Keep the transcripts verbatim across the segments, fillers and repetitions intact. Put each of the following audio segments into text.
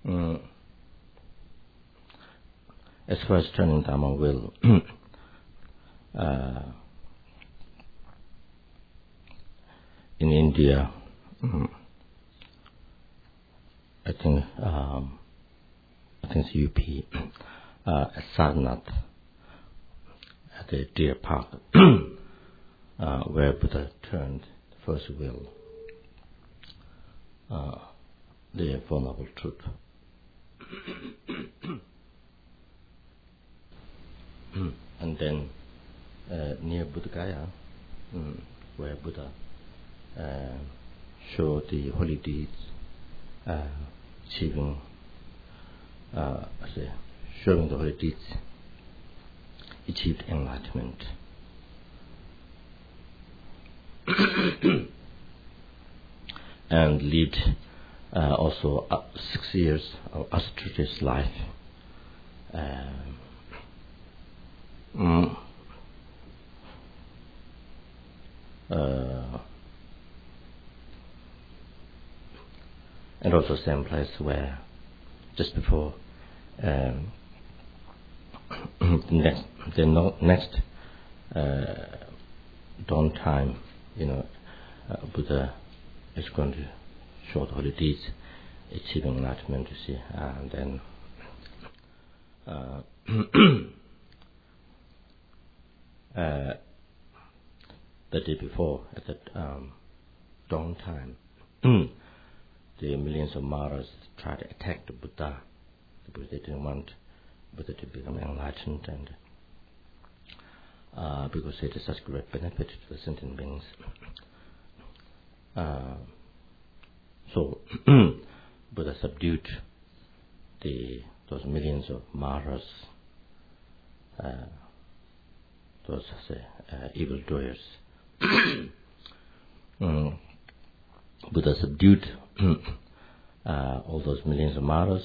Mm. As far as turning Dharma will, uh, in India, mm, I think um, I think it's U P, uh, at Sarnath, at the Deer Park, uh, where Buddha turned the first will, uh, the Four Noble Truth. And then uh, near Buddha Gaya, mm, where Buddha uh, showed the holy deeds, uh, achieving, uh, say, showing the holy deeds, achieved enlightenment. And lived uh, also uh, six years of auspicious life. Uh, mm, uh, and also same place where just before um, the next, the no, next uh, dawn time, you know, uh, Buddha is going to show the holy deeds, achieving enlightenment, you see, and then uh, uh, the day before, at the um, dawn time, the millions of Maras tried to attack the Buddha because they didn't want Buddha to become enlightened, and uh, because it is such great benefit to the sentient beings. Uh, so Buddha subdued the those millions of Maras, uh, those say, uh, evil doers. mm. Buddha subdued uh, all those millions of Maras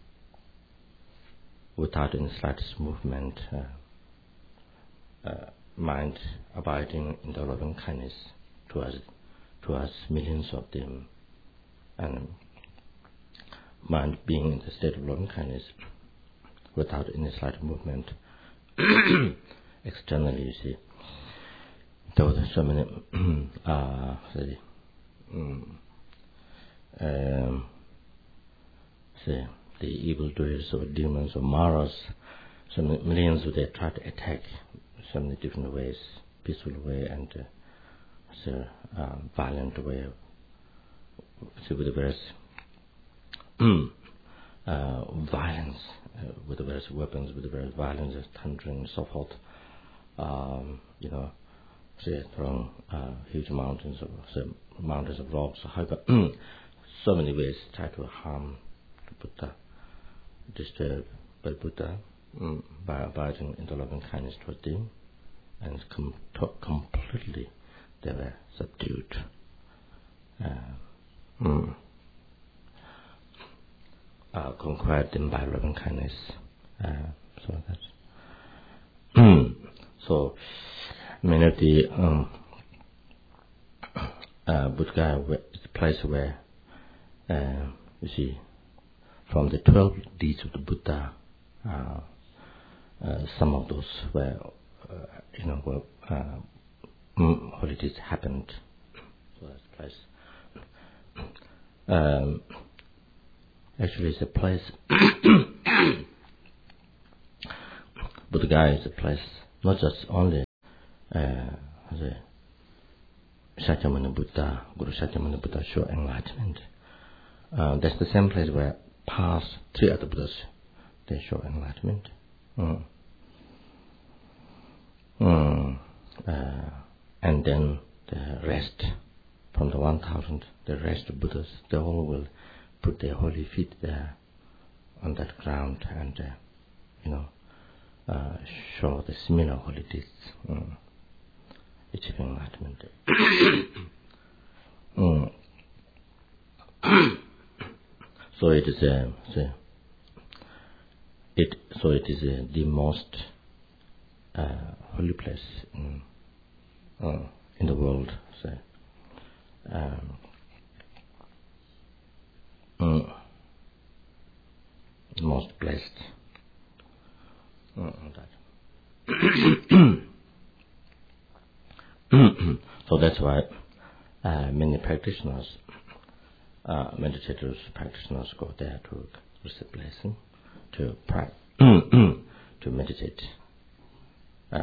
without any slightest movement, uh, uh, mind abiding in the loving kindness towards towards millions of them, and mind being in the state of loving kindness without any slight movement. Externally, you see, there were so many uh, say, um, um, say, the evildoers or demons or Maras, so many millions of they try to attack so many different ways, peaceful way and uh, so, uh, violent way, so with the various uh, violence, uh, with the various weapons, with the various violence, thundering and so forth. Um, you know, say throwing uh, huge mountains of say, mountains of rocks, however, so many ways try to harm the Buddha, disturb by Buddha mm, by abiding in the loving kindness towards them, and com- to- completely they were subdued. Uh, mm, uh, conquered them by loving kindness. Uh, so that's so many of the um, uh, Buddha is the place where uh, you see from the twelve deeds of the Buddha, uh, uh, some of those were uh, you know were uh, holy deeds happened. So that's the place. Um, actually, it's a place. Buddha is a place not just only uh, the Shakyamuni Buddha, Guru Shakyamuni Buddha show enlightenment. Uh, that's the same place where past three other Buddhas they show enlightenment. Mm. Mm. Uh, and then the rest from the one thousand, the rest of Buddhas, they all will put their holy feet there on that ground and uh, you know uh, show the similar holy deeds. Mm. Achieving enlightenment. mm. So it is a, so it so it is a, the most uh, holy place in uh, in the world. So, um, mm, most blessed. Mm, that. So that's why uh, many practitioners, uh, meditators, practitioners go there to receive blessing, to pray, to meditate, uh,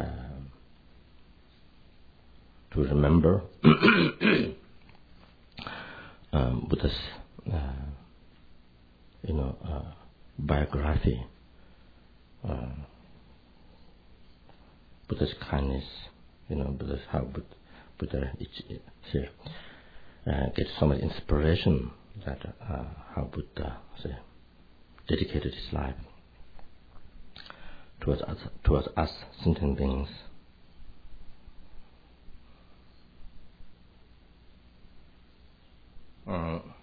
to remember um, Buddha's, uh, you know, uh, biography, uh, Buddha's kindness, you know, Buddha's how Buddha, Buddha is here, uh, get so much inspiration that uh, how Buddha say, dedicated his life towards us, towards us sentient beings. Uh,